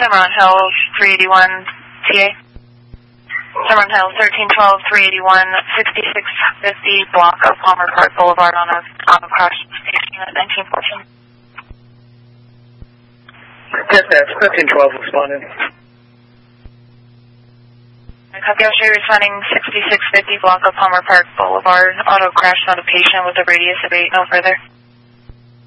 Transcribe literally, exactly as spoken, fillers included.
Cimarron Hill, three eighty-one, T A. Cimarron Hill, thirteen twelve, three eighty-one, sixty-six fifty, block of Palmer Park Boulevard on a auto crash at nineteen fourteen. Dispatch, fifteen twelve responding. Copy, I'll show you responding sixty-six fifty, block of Palmer Park Boulevard, auto crash notification with a radius of eight, no further.